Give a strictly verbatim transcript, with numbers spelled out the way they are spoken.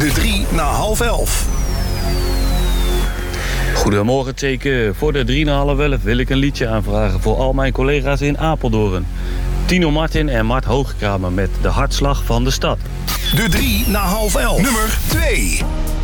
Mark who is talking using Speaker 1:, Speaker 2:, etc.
Speaker 1: De drie na half elf.
Speaker 2: Goedemorgen, teken. Voor de drie na half elf wil ik een liedje aanvragen voor al mijn collega's in Apeldoorn. Tino Martin en Mart Hoogkamer met De Hartslag van de Stad.
Speaker 1: De drie na half elf. Nummer twee.